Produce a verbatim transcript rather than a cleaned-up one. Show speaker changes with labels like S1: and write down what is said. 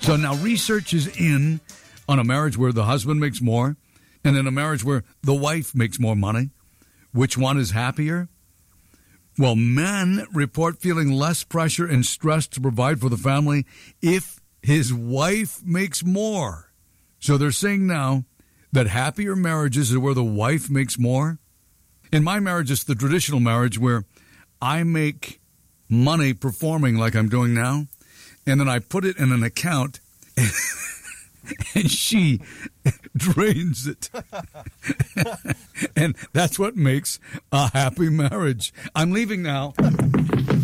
S1: So now research is in on a marriage where the husband makes more and in a marriage where the wife makes more money. Which one is happier? Well, men report feeling less pressure and stress to provide for the family if his wife makes more. So they're saying now that happier marriages are where the wife makes more. In my marriage, it's the traditional marriage where I make money performing like I'm doing now, and then I put it in an account, and, and she drains it. And that's what makes a happy marriage. I'm leaving now.